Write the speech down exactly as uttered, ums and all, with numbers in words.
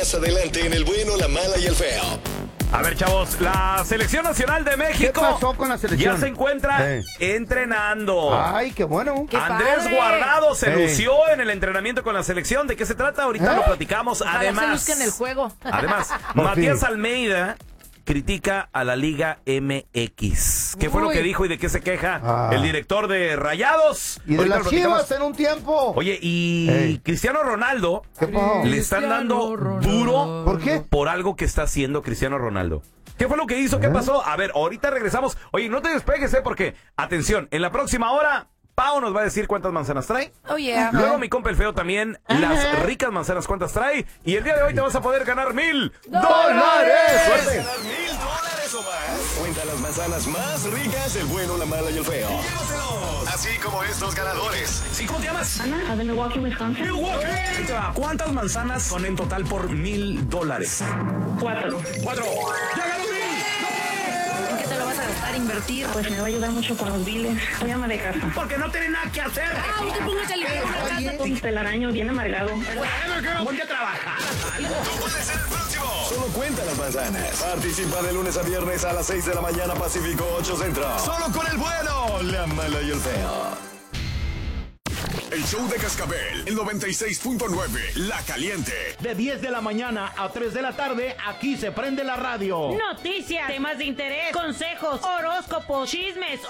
más adelante en El Bueno, la Mala y el Feo. A ver, chavos, la Selección Nacional de México. ¿Qué pasó con la selección? Ya se encuentra Eh. entrenando. Ay, qué bueno. ¡Qué Andrés padre! Guardado se Eh. lució en el entrenamiento con la selección. ¿De qué se trata? Ahorita ¿Eh? lo platicamos. Ojalá Además, se luzca en el juego. además, Por Matías fin. Almeida critica a la Liga M X. ¿Qué fue lo Uy. que dijo y de qué se queja Ah. el director de Rayados? Y de Ahorita las lo platicamos. Chivas en un tiempo. Oye, y Ey. Cristiano Ronaldo ¿Qué pasó? le están dando duro ¿Por qué? por algo que está haciendo Cristiano Ronaldo. ¿Qué fue lo que hizo? ¿Qué ¿Eh? pasó? A ver, ahorita regresamos. Oye, no te despegues, ¿eh? Porque, atención, en la próxima hora, Pau nos va a decir cuántas manzanas trae. Oh, yeah. Luego mi compa el Feo también, las ricas manzanas cuántas trae. Y el día de hoy te vas a poder ganar mil dólares. ¡Suerte! ¿Ganar mil dólares o más? Cuenta las manzanas más ricas del Bueno, la Mala y el Feo. Llévatelos. Así como estos ganadores. ¿Sí, cómo te llamas? Ana, de Milwaukee, Wisconsin. Milwaukee. Ahí te va. ¿Cuántas manzanas son en total por mil dólares? Cuatro. Cuatro. ¡Ya ganó mil! ¿En qué te lo vas a gastar? ¿Invertir? Pues me va a ayudar mucho con los biles. Soy ama de casa. Porque no tiene nada que hacer. ¡Ah, no te pongas a limpiar la casa! Un telaraño bien amargado. Ponte a trabajar. Tú puedes ser el próximo. Solo cuenta las manzanas. Participa de lunes a viernes a las seis de la mañana Pacífico, ocho Centro. Solo con el Bueno, la Mala y el Feo. El show de Cascabel, el noventa y seis punto nueve, La Caliente. De diez de la mañana a tres de la tarde, aquí se prende la radio. Noticias, temas de interés, consejos, horóscopos, chismes,